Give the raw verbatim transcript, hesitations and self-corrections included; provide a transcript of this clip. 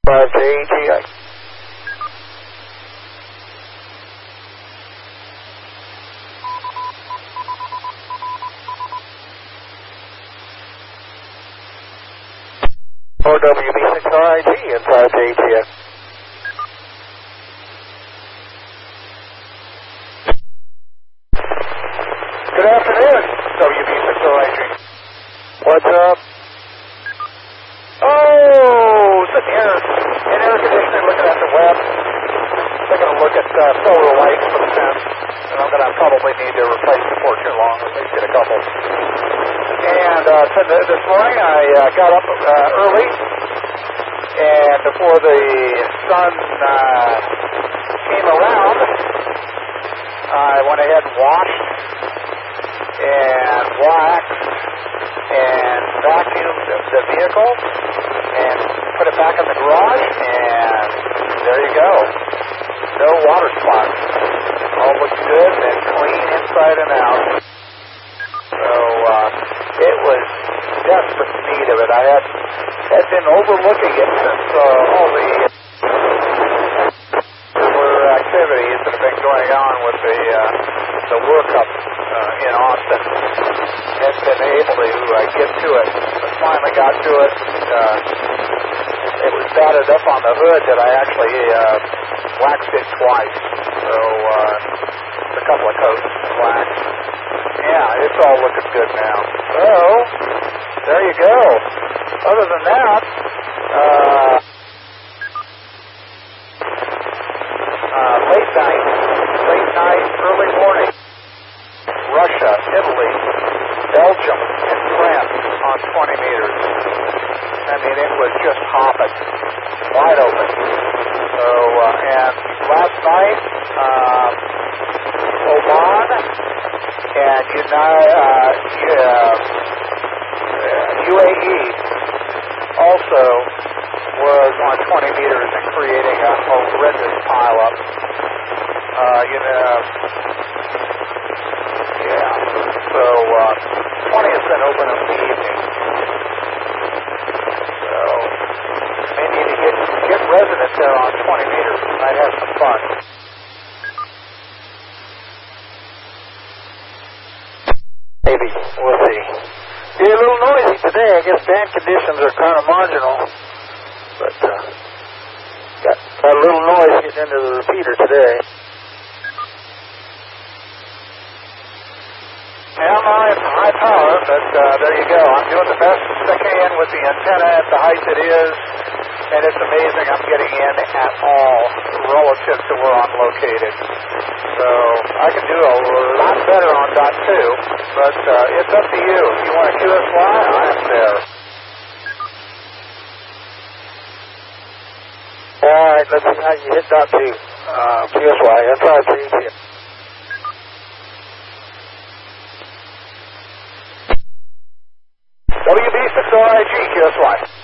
five J G I. Or W B six R I G and five J G I. Good afternoon, W B six R I G. What's up? Oh, sitting here in air conditioning looking at the web, taking a look at uh, solar lights for the fence, and I'm going to probably need to replace before too long, at least get a couple. And uh, so the, this morning I uh, got up uh, early, and before the sun uh, came around, I went ahead and washed and waxed and vacuumed the, the vehicle and put it back in the garage, and there you go. No water spots. All looks good and clean inside and out. So uh, it was desperate need of it. I had, had been overlooking it since uh, all the were activities that have been going on with the uh, the workup uh, in Austin. Had been able to uh, get to it. I finally got to it. Uh, it was batted up on the hood that I actually uh, waxed it twice. So uh, a couple of coats of wax. Yeah, it's all looking good now. So there you go. Other than that, uh, uh, late night, late night, early morning, Russia, Italy, Belgium, and France on twenty meters. I mean, it was just hopping, wide open. So, uh, and last night, um, Oman and United, uh, uh, U A E also was on twenty meters and creating a horrendous pileup. Uh, you know, yeah. So uh, twenty has been open in the evening. So may need to get get residents there on twenty meters. Might have some fun. Maybe. We'll see. Yeah, a little noisy today. I guess band conditions are kind of marginal. But uh, got, got a little noise getting into the repeater today. Yeah, mine high power, but uh, there you go. I'm doing the best I can with the antenna at the height it is, and it's amazing I'm getting in at all relative to where I'm located. So I can do a lot better on dot two, but uh, it's up to you. If you want a Q S Y, I'm there. All right, let's see how you hit dot two. Uh, Q S Y, that's our three here. W B six R I G Q S Y.